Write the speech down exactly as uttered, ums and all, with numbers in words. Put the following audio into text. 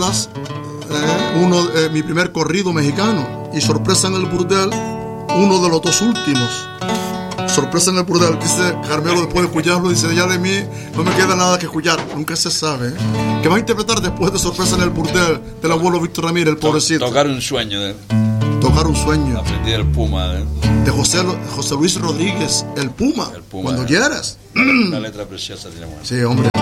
eh, uno, eh, mi primer corrido mexicano, y Sorpresa en el Burdel, uno de los dos últimos. Sorpresa en el Burdel, dice Carmelo después de escucharlo, dice, ya de mí no me queda nada que escuchar, nunca se sabe, ¿eh? ¿Qué va a interpretar después de Sorpresa en el Burdel del abuelo Víctor Ramírez, el pobrecito? Tocar un sueño de Tocar un sueño. Aprendí el Puma, ¿eh? De José, José Luis Rodríguez, el Puma, El Puma, cuando ¿eh? quieras. Una letra preciosa tiene. Sí, hombre.